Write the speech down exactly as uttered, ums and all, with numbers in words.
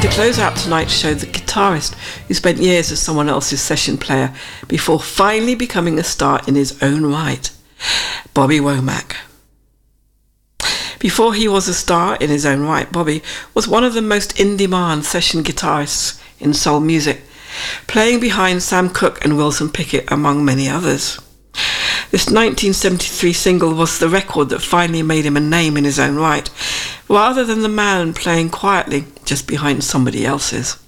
And to close out tonight's show, the guitarist who spent years as someone else's session player before finally becoming a star in his own right, Bobby Womack. Before he was a star in his own right, Bobby was one of the most in-demand session guitarists in soul music, playing behind Sam Cooke and Wilson Pickett, among many others. This nineteen seventy-three single was the record that finally made him a name in his own right, rather than the man playing quietly just behind somebody else's.